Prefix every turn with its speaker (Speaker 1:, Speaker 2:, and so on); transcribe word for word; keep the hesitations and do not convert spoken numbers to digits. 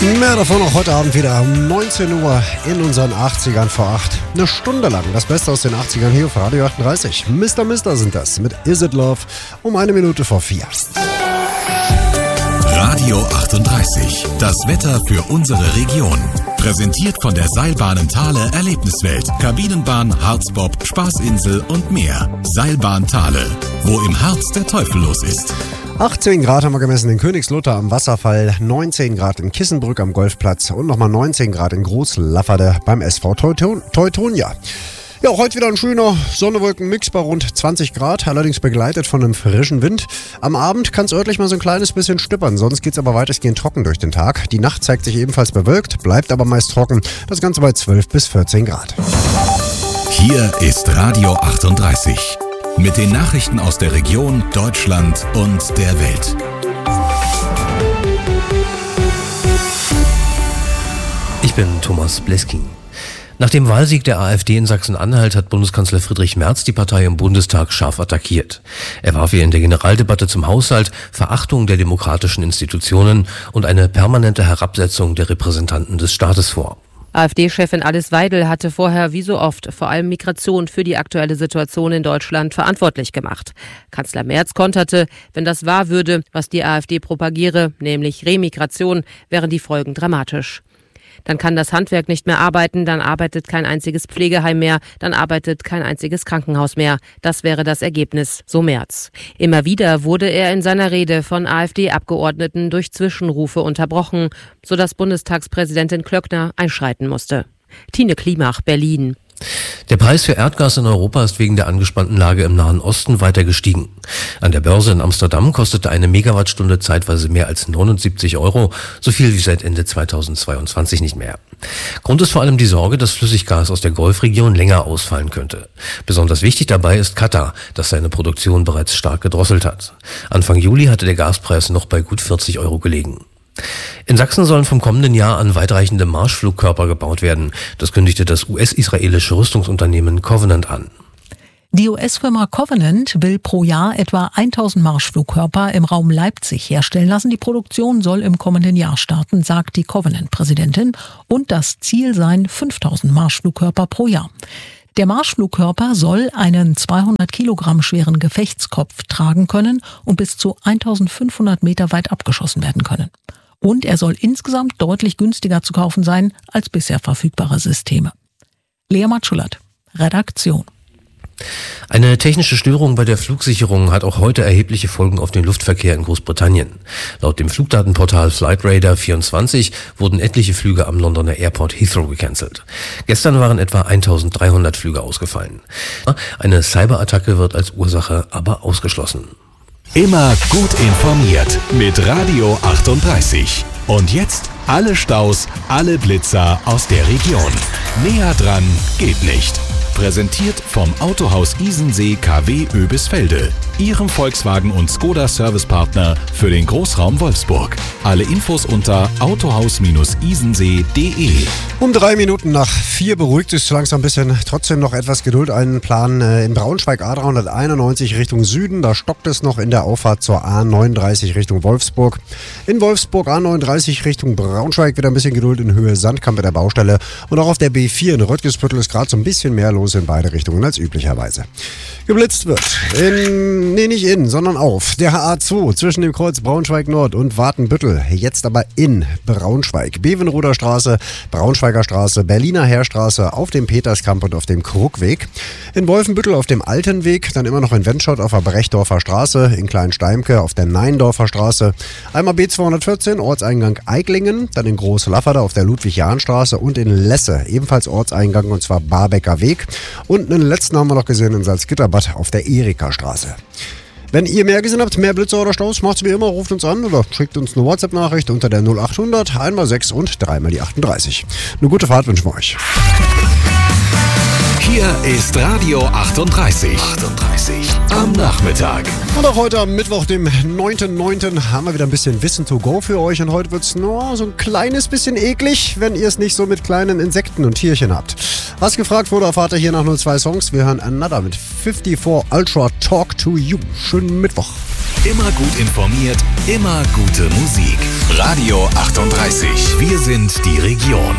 Speaker 1: Mehr davon auch heute Abend wieder um neunzehn Uhr in unseren achtzigern vor acht. Eine Stunde lang das Beste aus den achtzigern hier auf Radio achtunddreißig. Mister Mister sind das mit Is It Love um eine Minute vor vier.
Speaker 2: Radio achtunddreißig, das Wetter für unsere Region. Präsentiert von der Seilbahnen Thale Erlebniswelt, Kabinenbahn, Harzbob, Spaßinsel und mehr. Seilbahn Thale, wo im Harz der Teufel los ist.
Speaker 1: achtzehn Grad haben wir gemessen in Königslutter am Wasserfall, neunzehn Grad in Kissenbrück am Golfplatz und nochmal neunzehn Grad in Großlafferde beim S V Teuton- Teutonia. Ja, heute wieder ein schöner Sonne-Wolken-Mix bei rund zwanzig Grad, allerdings begleitet von einem frischen Wind. Am Abend kann es örtlich mal so ein kleines bisschen stippern, sonst geht es aber weitestgehend trocken durch den Tag. Die Nacht zeigt sich ebenfalls bewölkt, bleibt aber meist trocken, das Ganze bei zwölf bis vierzehn Grad.
Speaker 2: Hier ist Radio achtunddreißig. Mit den Nachrichten aus der Region, Deutschland und der Welt.
Speaker 3: Ich bin Thomas Blesking. Nach dem Wahlsieg der AfD in Sachsen-Anhalt hat Bundeskanzler Friedrich Merz die Partei im Bundestag scharf attackiert. Er warf ihr in der Generaldebatte zum Haushalt Verachtung der demokratischen Institutionen und eine permanente Herabsetzung der Repräsentanten des Staates vor.
Speaker 4: AfD-Chefin Alice Weidel hatte vorher wie so oft vor allem Migration für die aktuelle Situation in Deutschland verantwortlich gemacht. Kanzler Merz konterte, wenn das wahr würde, was die AfD propagiere, nämlich Remigration, wären die Folgen dramatisch. Dann kann das Handwerk nicht mehr arbeiten, dann arbeitet kein einziges Pflegeheim mehr, dann arbeitet kein einziges Krankenhaus mehr. Das wäre das Ergebnis, so Merz. Immer wieder wurde er in seiner Rede von AfD-Abgeordneten durch Zwischenrufe unterbrochen, sodass Bundestagspräsidentin Klöckner einschreiten musste. Tine Klimach, Berlin.
Speaker 3: Der Preis für Erdgas in Europa ist wegen der angespannten Lage im Nahen Osten weiter gestiegen. An der Börse in Amsterdam kostete eine Megawattstunde zeitweise mehr als neunundsiebzig Euro, so viel wie seit Ende zweitausendzweiundzwanzig nicht mehr. Grund ist vor allem die Sorge, dass Flüssiggas aus der Golfregion länger ausfallen könnte. Besonders wichtig dabei ist Katar, das seine Produktion bereits stark gedrosselt hat. Anfang Juli hatte der Gaspreis noch bei gut vierzig Euro gelegen. In Sachsen sollen vom kommenden Jahr an weitreichende Marschflugkörper gebaut werden. Das kündigte das U S-israelische Rüstungsunternehmen Covenant an.
Speaker 5: Die U S-Firma Covenant will pro Jahr etwa tausend Marschflugkörper im Raum Leipzig herstellen lassen. Die Produktion soll im kommenden Jahr starten, sagt die Covenant-Präsidentin. Und das Ziel seien fünftausend Marschflugkörper pro Jahr. Der Marschflugkörper soll einen zweihundert Kilogramm schweren Gefechtskopf tragen können und bis zu eintausendfünfhundert Meter weit abgeschossen werden können. Und er soll insgesamt deutlich günstiger zu kaufen sein als bisher verfügbare Systeme. Lea Matschulat, Redaktion.
Speaker 3: Eine technische Störung bei der Flugsicherung hat auch heute erhebliche Folgen auf den Luftverkehr in Großbritannien. Laut dem Flugdatenportal Flightradar vierundzwanzig wurden etliche Flüge am Londoner Airport Heathrow gecancelt. Gestern waren etwa eintausenddreihundert Flüge ausgefallen. Eine Cyberattacke wird als Ursache aber ausgeschlossen.
Speaker 2: Immer gut informiert mit Radio achtunddreißig. Und jetzt alle Staus, alle Blitzer aus der Region. Näher dran geht nicht. Präsentiert vom Autohaus Isensee K W Oebisfelde, Ihrem Volkswagen- und Skoda-Servicepartner für den Großraum Wolfsburg. Alle Infos unter autohaus isensee punkt de.
Speaker 1: Um drei Minuten nach vier beruhigt es langsam ein bisschen. Trotzdem noch etwas Geduld. Einen Plan äh, in Braunschweig A dreihunderteinundneunzig Richtung Süden. Da stockt es noch in der Auffahrt zur A neununddreißig Richtung Wolfsburg. In Wolfsburg A neununddreißig Richtung Braunschweig wieder ein bisschen Geduld in Höhe Sandkamp mit der Baustelle. Und auch auf der B vier in Röttgesbüttel ist gerade so ein bisschen mehr los in beide Richtungen als üblicherweise. Geblitzt wird in, nee nicht in, sondern auf der H A zwei zwischen dem Kreuz Braunschweig Nord und Watenbüttel. Jetzt aber in Braunschweig. Bevenroder Straße, Braunschweiger Straße, Berliner Heerstraße, auf dem Peterskamp und auf dem Kruckweg. In Wolfenbüttel auf dem Alten Weg, dann immer noch in Wendschott auf der Brechdorfer Straße, in Kleinsteimke auf der Neindorfer Straße. Einmal B zweihundertvierzehn, Ortseingang Eiglingen, dann in Großlafferde auf der Ludwig-Jahn-Straße und in Lesse, ebenfalls Ortseingang und zwar Barbecker Weg. Und einen letzten haben wir noch gesehen in Salzgitterbad auf der Erika-Straße. Wenn ihr mehr gesehen habt, mehr Blitzer oder Staus, macht's wie immer, ruft uns an oder schickt uns eine WhatsApp-Nachricht unter der null achthundert, einmal sechs und dreimal die achtunddreißig. Eine gute Fahrt wünschen wir euch.
Speaker 2: Hier ist Radio achtunddreißig. achtunddreißig am Nachmittag.
Speaker 1: Und auch heute am Mittwoch, dem neunten neunten haben wir wieder ein bisschen Wissen to go für euch. Und heute wird's nur so ein kleines bisschen eklig, wenn ihr es nicht so mit kleinen Insekten und Tierchen habt. Was gefragt wurde, erfahrt ihr hier nach null zwei Songs. Wir hören Another mit vierundfünfzig Ultra Talk to You. Schönen Mittwoch.
Speaker 2: Immer gut informiert, immer gute Musik. Radio achtunddreißig. Wir sind die Region.